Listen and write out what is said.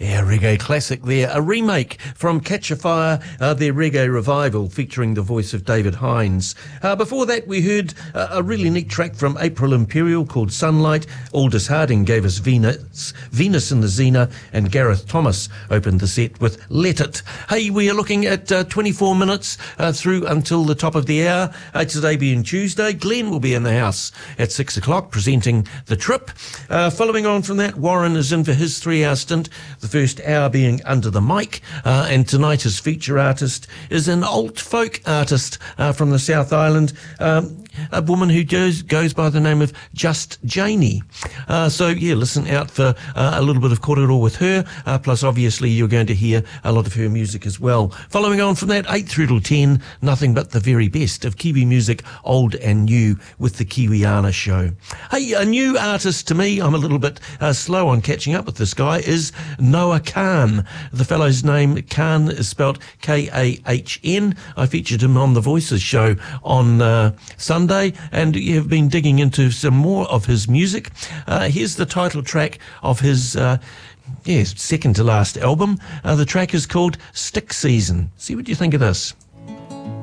Yeah, reggae classic there. A remake from Catch a Fire, their reggae revival featuring the voice of David Hines. Before that, we heard a really neat track from April Imperial called Sunlight. Aldous Harding gave us Venus in the Xena, and Gareth Thomas opened the set with Let It. Hey, we are looking at 24 minutes through until the top of the hour. Today being Tuesday, Glenn will be in the house at 6 o'clock presenting The Trip. Following on from that, Warren is in for his 3-hour stint, the first hour being Under the Mic, and tonight his feature artist is an alt folk artist from the South Island, a woman who goes by the name of Just Janie. So yeah, listen out for a little bit of korero with her, plus obviously you're going to hear a lot of her music as well. Following on from that, 8 through till 10, nothing but the very best of Kiwi music, old and new, with the Kiwiana Show. Hey, a new artist to me, I'm a little bit slow on catching up with this guy, is Noah Kahn. The fellow's name, Kahn, is spelled K-A-H-N. I featured him on the Voices show on Sunday, and you have been digging into some more of his music. Here's the title track of his second to last album. The track is called Stick Season. See what you think of this.